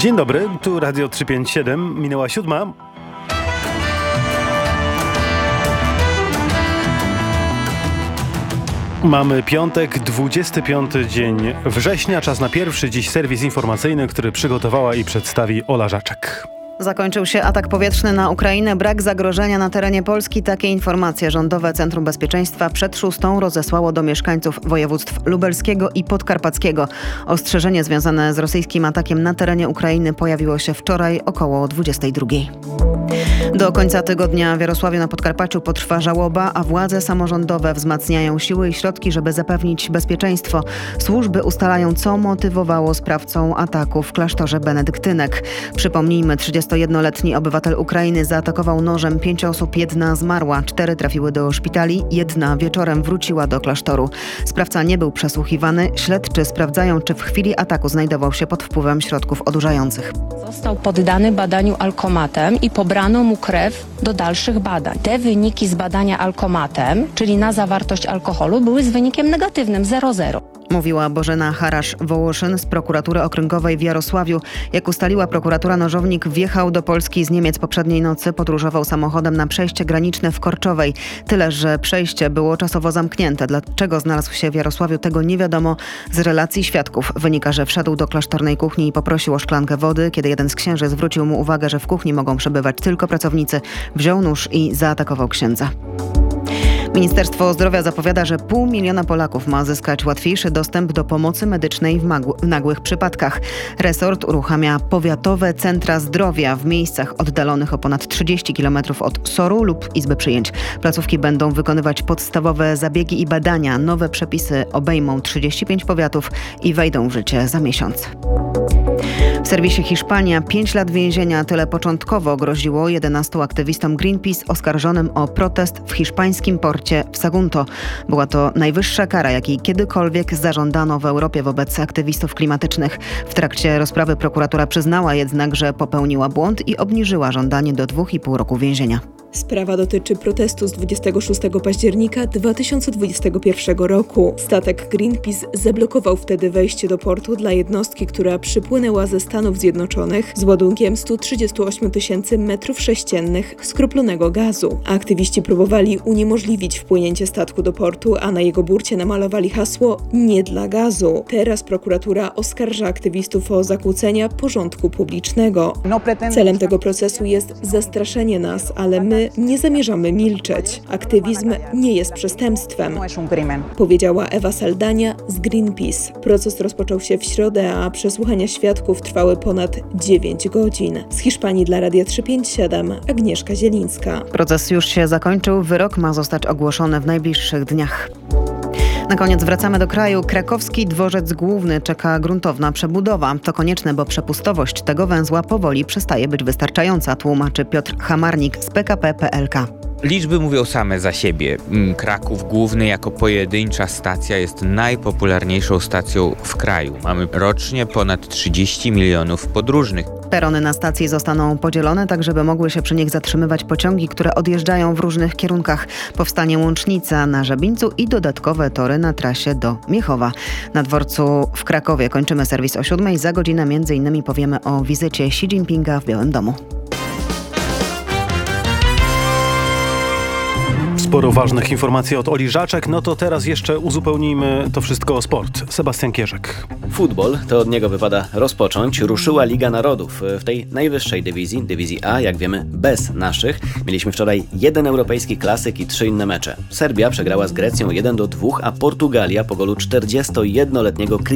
Dzień dobry, tu Radio 357, minęła 7. Mamy piątek, 25 dzień września, czas na pierwszy dziś serwis informacyjny, który przygotowała i przedstawi Ola Żaczek. Zakończył się atak powietrzny na Ukrainę. Brak zagrożenia na terenie Polski. Takie informacje Rządowe Centrum Bezpieczeństwa przed 6 rozesłało do mieszkańców województw lubelskiego i podkarpackiego. Ostrzeżenie związane z rosyjskim atakiem na terenie Ukrainy pojawiło się wczoraj około 22. Do końca tygodnia w Jarosławiu na Podkarpaciu potrwa żałoba, a władze samorządowe wzmacniają siły i środki, żeby zapewnić bezpieczeństwo. Służby ustalają, co motywowało sprawcą ataku w klasztorze benedyktynek. Przypomnijmy, 31-letni obywatel Ukrainy zaatakował nożem 5 osób, 1 zmarła, 4 trafiły do szpitali, 1 wieczorem wróciła do klasztoru. Sprawca nie był przesłuchiwany. Śledczy sprawdzają, czy w chwili ataku znajdował się pod wpływem środków odurzających. Został poddany badaniu alkomatem i pobrano mu krew do dalszych badań. Te wyniki z badania alkomatem, czyli na zawartość alkoholu, były z wynikiem negatywnym 0,0. Mówiła Bożena Harasz-Wołoszyn z prokuratury okręgowej w Jarosławiu. Jak ustaliła prokuratura, nożownik wjechał do Polski z Niemiec poprzedniej nocy. Podróżował samochodem na przejście graniczne w Korczowej. Tyle, że przejście było czasowo zamknięte. Dlaczego znalazł się w Jarosławiu, tego nie wiadomo. Z relacji świadków wynika, że wszedł do klasztornej kuchni i poprosił o szklankę wody. Kiedy jeden z księży zwrócił mu uwagę, że w kuchni mogą przebywać tylko pracownicy, wziął nóż i zaatakował księdza. Ministerstwo Zdrowia zapowiada, że 500 000 Polaków ma zyskać łatwiejszy dostęp do pomocy medycznej w nagłych przypadkach. Resort uruchamia powiatowe centra zdrowia w miejscach oddalonych o ponad 30 km od SOR-u lub izby przyjęć. Placówki będą wykonywać podstawowe zabiegi i badania. Nowe przepisy obejmą 35 powiatów i wejdą w życie za miesiąc. W serwisie Hiszpania 5 lat więzienia. Tyle początkowo groziło 11 aktywistom Greenpeace oskarżonym o protest w hiszpańskim porcie w Sagunto. Była to najwyższa kara, jakiej kiedykolwiek zażądano w Europie wobec aktywistów klimatycznych. W trakcie rozprawy prokuratura przyznała jednak, że popełniła błąd i obniżyła żądanie do 2,5 roku więzienia. Sprawa dotyczy protestu z 26 października 2021 roku. Statek Greenpeace zablokował wtedy wejście do portu dla jednostki, która przypłynęła ze Stanów Zjednoczonych z ładunkiem 138 000 m3 skroplonego gazu. Aktywiści próbowali uniemożliwić wpłynięcie statku do portu, a na jego burcie namalowali hasło „Nie dla gazu”. Teraz prokuratura oskarża aktywistów o zakłócenia porządku publicznego. Celem tego procesu jest zastraszenie nas, ale my nie zamierzamy milczeć. Aktywizm nie jest przestępstwem, powiedziała Ewa Saldania z Greenpeace. Proces rozpoczął się w środę, a przesłuchania świadków trwały ponad 9 godzin. Z Hiszpanii dla Radia 357 Agnieszka Zielińska. Proces już się zakończył. Wyrok ma zostać ogłoszony w najbliższych dniach. Na koniec wracamy do kraju. Krakowski dworzec główny czeka gruntowna przebudowa. To konieczne, bo przepustowość tego węzła powoli przestaje być wystarczająca, tłumaczy Piotr Hamarnik z PKP PLK. Liczby mówią same za siebie. Kraków Główny jako pojedyncza stacja jest najpopularniejszą stacją w kraju. Mamy rocznie ponad 30 milionów podróżnych. Perony na stacji zostaną podzielone, tak żeby mogły się przy nich zatrzymywać pociągi, które odjeżdżają w różnych kierunkach. Powstanie łącznica na Żabińcu i dodatkowe tory na trasie do Miechowa. Na dworcu w Krakowie kończymy serwis o 7. Za godzinę m.in. powiemy o wizycie Xi Jinpinga w Białym Domu. Sporo ważnych informacji od Oli Żaczek, no to teraz jeszcze uzupełnijmy to wszystko o sport. Sebastian Kierzek. Futbol, to od niego wypada rozpocząć. Ruszyła Liga Narodów w tej najwyższej dywizji A, jak wiemy, bez naszych. Mieliśmy wczoraj 1 europejski klasyk i 3 inne mecze. Serbia przegrała z Grecją 1-2, a Portugalia po golu 41-letniego